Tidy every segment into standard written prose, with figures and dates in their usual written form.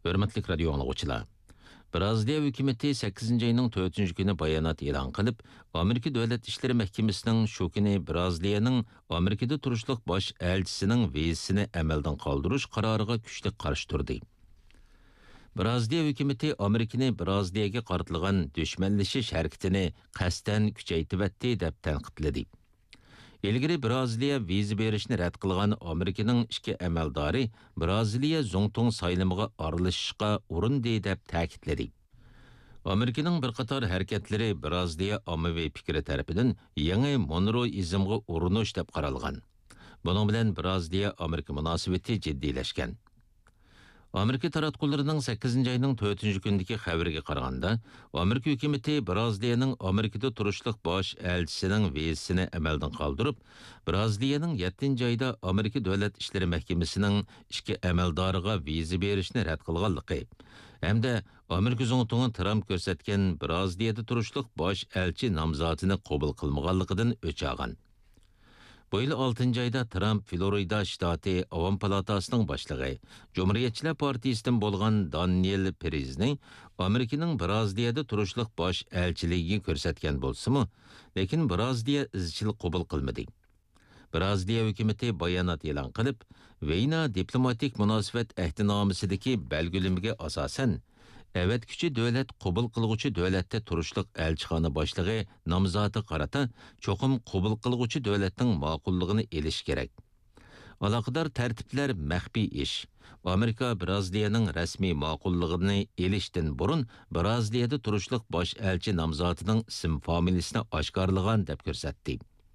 Hörmətli radio anlıqçılar. Braziliya hökuməti 8-ci ayının 4-cü günü bayanat elan qılıb, Amerika Dövlət İşləri Məhkəməsinin şu günü Braziliyanın Amerikada turuşluq baş elçisinin vizasını əməldən qaldırış qararıga güclük qarşı turdu. Braziliya hökuməti Amerikani Braziliyaga qarıtılğan düşmənləşiş hərəkətini qəsdən küçəytibətdi deyə tənqidlədi. İlgiri Braziliya viza berishni rad qilgan Amerikaning ikki amaldori Braziliya Zongtong saylamıga aralashishga urindi deb ta'kidladi. Amerikaning bir qator harakatlari Braziliya ommaviy fikri tarafidan yangi Monroeizmga urinish deb qaralgan. Buning bilan Braziliya Amerika munosabati jiddiylashgan. Amerika taratqullarining 8-ci ayının 4-cü gündəki xəbərə qaraganda, Amerika hökuməti Braziliyanın Amerikada turuşluq baş elçisinin vizasını əməldən qaldırıb, Braziliyanın 7-ci ayda Amerika Dövlət İşləri Məhkəməsinin iki əməldarıga viza berishni rad qilganligi, hamda Amerika Zongtongi Trump ko'rsatgan Braziliyada turuşluq baş elçi nomzodini qabul qilmaganligidan o'ch olgan. Bu yıl 6-cı ayda Trump Florida ştatı Avam Palatasının başlığı, Cumhuriyetçiler Partisi'den bolğan Daniel Perez'ni Amerika'nın Braziliyada turuşluq baş elçiliğini ko'rsatgan bolsa-mı, lekin Braziliya izchil qabul qilmadi. Braziliya hökuməti bayanat elan qilib, Veyna diplomatik münasibət əhdinaməsidəki belgilimiga asasən, evet küçü dövlət qabul qılğucu dövlətdə turuşluq elçixana başlığı namzatı qarata çoxum qabul qılğucu dövlətin maqulluğunu eliş gerek. Alaqadar tərtiblər məxfi iş. Amerika Braziliyanın rəsmi maqulluğunu elişdən burun Braziliyada turuşluq baş elçi namzatının isim familiyasını aşkarlığan deb görsətdi.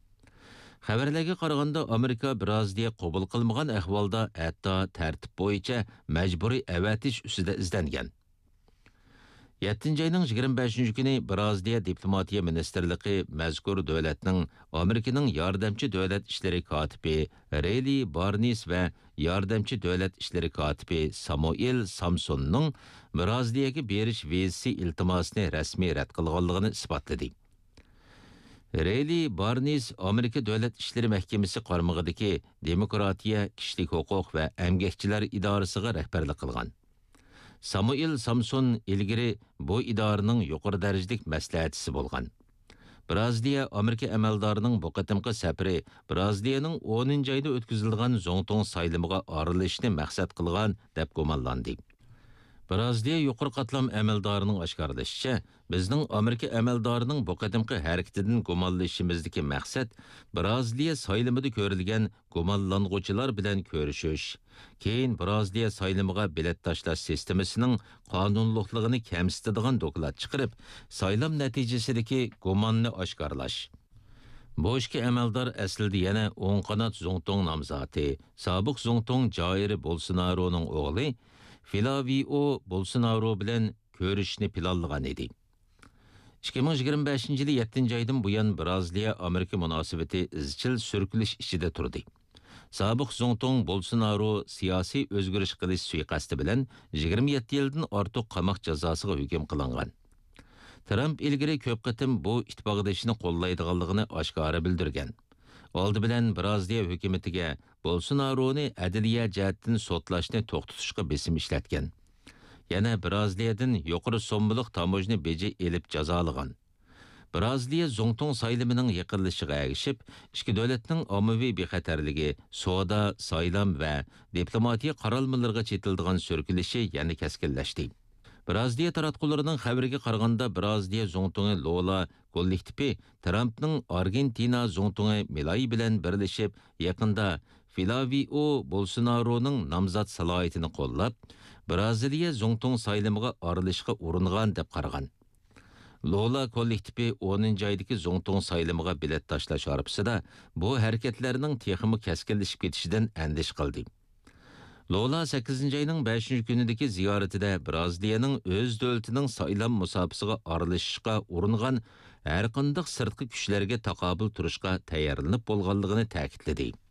Xəbərlərə qaraganda Amerika Braziliya qabul qılmagan əhvalda hətta tərtib boyunca məcburi əvətiş üstüdə izləngan. 7-ci ayının 25-ci günü Braziliya Diplomatiya Ministerliği məzkur dövlətinin Amerikanın yardımcı dövlət işləri katibi Rayleigh Barnes və yardımcı dövlət işləri katibi Samuel Samson'un Braziliyaga berish vizasi iltimasını rəsmi rədd qılğanlığını isbatladı. Rayleigh Barnes Amerika Dövlət İşləri Məhkəməsi qarmağıdakı Demokratiya, Kişilik Hüquq və Əmgəkçilər İdarəsiga rəhbərlik qılğan. Samuel Samson ilgiri bu idarının yuqori dərəcəlik məsləhətçisi bolğan. Braziliya Amerika əməldarının bu qatımqı səfiri Braziliyanın 10-cu ayda ötküzülgən Zongtong saylamıga aralashishni maqsad qilgan deb gumonlandı. Braziliya yuqori qatlam əməldarının aşkarlashicha, bizning Amerika əməldarının bu qatımqı hərəkətidən gumonlanishimizdagi maqsad Braziliya saylamida ko'rilgan gumonlanğuchilar bilan ko'rishish, keyin Braziliya saylamiga bilet tashlash sistemasining qonunliqligini kamsitadigan doklad chiqarib, saylam natijasidagi gumonni oshkorlash. Bu ishki əməldar əslida yana o'ng qanot Zongtong nomzodi, sobiq Zongtong Jair Bolsonaro'ning o'g'li Flavio Bolsonaro bilan ko'rishni planlagan edi. 2025 yılı 7-ci aydan bu yan Braziliya Amerika munosabati izchil sürkilish ichida turdi. Sobiq Zongtong Bolsonaro siyosiy o'zgarish qilish suiqasdi bilan 27 yildan ortiq qamoq jazosiga hukm qilingan. Trump ilgari ko'p qatim bu ittifoqdashini qo'llaydiganligini oshkora bildirgan. Oldi bilan Braziliya hökumətiga Bolsonaro'ni adliya jihatdan sotlashni to'xtatishga besim ishlatgan. Yana Braziliyadan yuqori sommaliq tamojni beji elib jazolagan. Braziliya Zongtong saylamining yaqinlashishiga ergishib, ikki davlatning ommaviy bexatarligi, savdo, saylam va diplomatiya qaralmalarga chetildigan so'rkilishi yana keskinlashdi. Braziliya taratqullarining xabariga qaraganda Braziliya Zongtongi Lola kollektivi Trumpning Argentina Zongtongi Milei bilan birlashib, yaqinda Flavio Bolsonaro'ning nomzod salohiyatini qo'llab, Braziliya Zongtong saylamiga aralashishga uringan deb qaragan. Lola kollektivi 10-cu aydagi Zongtong saylamiga bilet tashlash arifasida bu harakatlarning texmi keskinlashib ketishidan andish qildi. Lola 8-ci ayının 5-ci günündəki ziyaretide Braziliyanın öz dövlətinin saylam musabısıga aralashishga uringan hər qandaq sirtqi kuchlarga taqobil turishga tayyorlanib bo'lganligini ta'kidladi.